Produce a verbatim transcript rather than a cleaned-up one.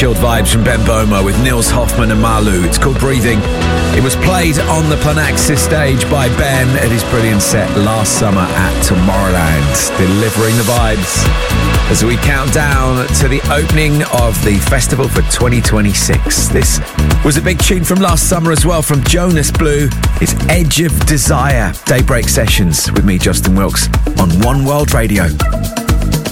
chilled vibes from Ben Boma with Nils Hoffman and Malu. It's called Breathing. It was played on the Planaxis stage by Ben at his brilliant set last summer at Tomorrowland, delivering the vibes as we count down to the opening of the festival for twenty twenty-six. This was a big tune from last summer as well, from Jonas Blue. It's Edge of Desire. Daybreak Sessions with me, Justin Wilkes, on One World Radio.